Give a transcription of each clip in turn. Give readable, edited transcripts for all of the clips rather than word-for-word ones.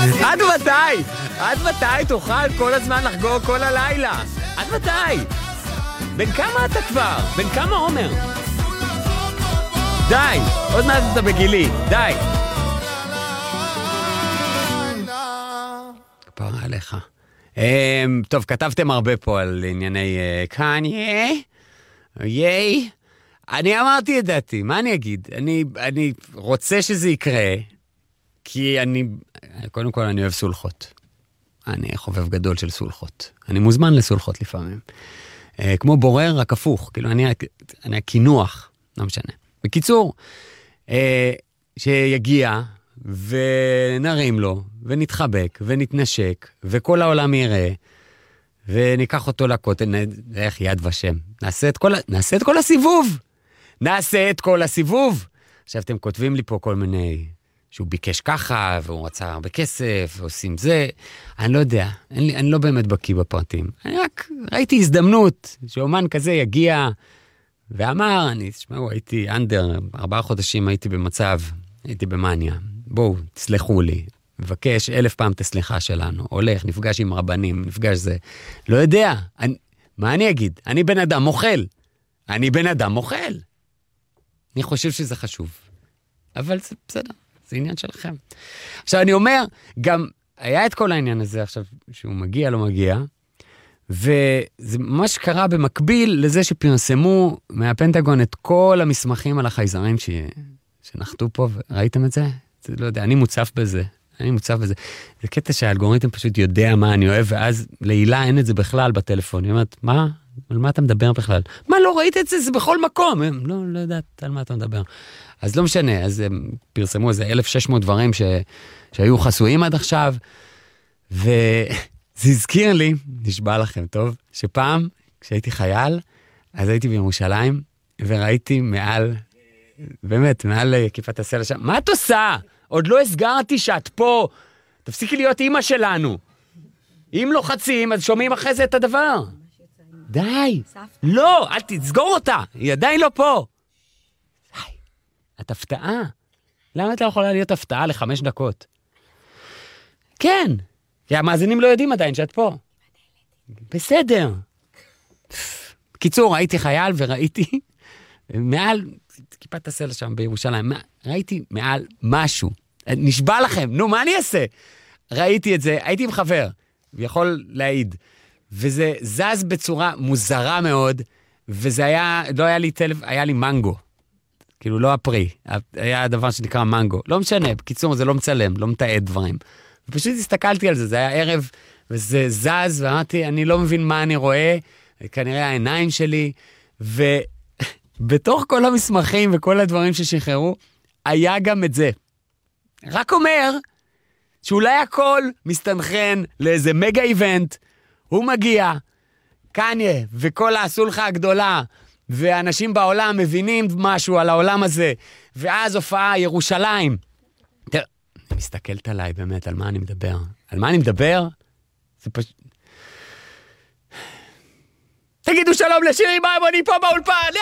עד מתי תוכל כל הזמן לחגוג כל הלילה? עד מתי? בן כמה אתה כבר? בן כמה עומר? די, עוד מעט אתה בגילי, די. כפרה עליך. טוב, כתבתם הרבה פה על ענייני קניה. ייי. אני אמרתי את דעתי, מה אני אגיד? אני רוצה שזה יקרה, כי קודם כל אני אוהב סולחות. אני חובב גדול של סולחות. אני מוזמן לסולחות לפעמים. כמו בורר, רק הפוך. כאילו, אני הכינוח, לא משנה. בקיצור, שיגיע ונרים לו, ונתחבק, ונתנשק, וכל העולם יראה, וניקח אותו לכותל, איך יד ושם. נעשה את כל הסיבוב. נעשה את כל הסיבוב. עכשיו אתם כותבים לי פה כל מיני, שהוא ביקש ככה, והוא רצה הרבה כסף, ועושים זה. אני לא יודע, אני לא באמת בקיא בפרטים. אני רק ראיתי הזדמנות, שאומן כזה יגיע, ואמר, תשמעו, הייתי אנדר, 4 חודשים הייתי במצב, הייתי במניה. בואו, תסלחו לי. מבקש 1000 פעם את הסליחה שלנו. הולך, נפגש עם רבנים, נפגש זה. לא יודע, מה אני אגיד? אני בן אדם מוכל. אני חושב שזה חשוב. אבל זה בסדר, זה עניין שלכם. עכשיו אני אומר, גם היה את כל העניין הזה עכשיו, שהוא מגיע, לא מגיע, וזה ממש קרה במקביל לזה שפרסמו מהפנטגון את כל המסמכים על החייזרים שנחתו פה, ראיתם את זה? לא יודע, אני מוצף בזה. זה קטע שהאלגוריתם פשוט יודע מה אני אוהב, ואז להילה אין את זה בכלל בטלפון. היא אומרת, מה? על מה אתה מדבר בכלל? מה, לא ראית את זה? זה בכל מקום. לא יודעת על מה אתה מדבר. אז לא משנה, אז הם פרסמו איזה 1600 דברים שהיו חסויים עד עכשיו, וזה הזכיר לי, נשבע לכם, טוב, שפעם, כשהייתי חייל, אז הייתי בירושלים, וראיתי מעל כיפת הסלע שם, מה את עושה? עוד לא הסגרתי שאת פה. תפסיקי להיות אמא שלנו. אם לוחצים, אז שומעים אחרי זה את הדבר. די. לא, אל תסגור אותה. היא עדיין לא פה. די. את הפתעה. למה את לא יכולה להיות הפתעה ל5 דקות? כן. כי המאזינים לא יודעים עדיין שאת פה. בסדר. בקיצור, הייתי חייל וראיתי מעל כיפת הסלע שם בירושלים. ראיתי מעל משהו. נשבע לכם, נו, מה אני אעשה? ראיתי את זה, הייתי עם חבר, ויכול להעיד, וזה זז בצורה מוזרה מאוד, וזה היה, לא היה לי היה לי מנגו, כאילו לא הפרי, היה דבר שנקרא מנגו, לא משנה, בקיצור זה לא מצלם, לא מתעד דברים, ופשוט הסתכלתי על זה, זה היה ערב, וזה זז, ואמרתי, אני לא מבין מה אני רואה, כנראה העיניים שלי, ובתוך כל המסמכים וכל הדברים ששחררו, היה גם את זה. רק אומר שאולי הכל מסתנכרן לאיזה מגה איבנט, הוא מגיע, קניה וכל הסולחה הגדולה, ואנשים בעולם מבינים משהו על העולם הזה, ואז הופעה ירושלים. תראה, אני מסתכלת עליי באמת, על מה אני מדבר. על מה אני מדבר? זה פשוט... תגידו שלום לשירי מימוני פה באולפן!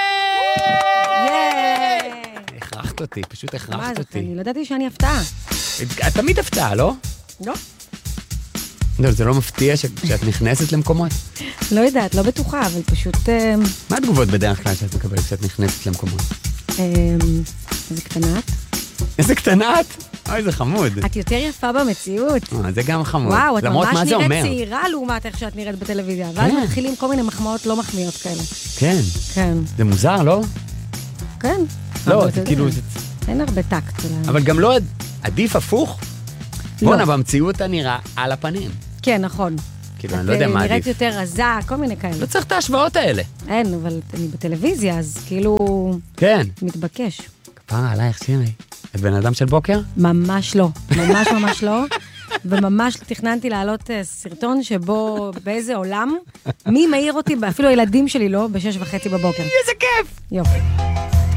הכרחת אותי, פשוט הכרחת אותי. אני לא ידעתי שאני הפתעה. את תמיד הפתעה, לא? לא. לא, זה לא מפתיע שאת נכנסת למקומות? לא יודעת, לא בטוחה, אבל פשוט... מה התגובות בדרך כלל שאת מקבלת כשאת נכנסת למקומות? איזה קטנת. איזה קטנת? אוי, זה חמוד. את יותר יפה במציאות. זה גם חמוד. וואו, את ממש נראית צעירה לעומת איך שאת נראית בטלוויזיה. ואז מתחילים כל מיני מחמאות לא מחמיאות כאלה. כן. כן. זה מוזר, לא? כן. לא, זה כאילו... אין הרבה טקט. אבל גם לא עדיף הפוך? בונה, במציאות הנראה על הפנים. כן, נכון. כאילו, אני לא יודע מה עדיף. נראית יותר רזה, כל מיני כאלה. לא צריך את ההשוואות האלה. אין, אבל אני בטלוויזיה, אז כאילו... כן. מתבקש. כפרה עלייך, שירי. את בן אדם של בוקר? ממש לא. ממש לא. וממש תכננתי להעלות סרטון שבו באיזה עולם, מי מעיר אותי, אפילו הילדים שלי לא, ב6:30 בבוקר. איזה כיף! יופי.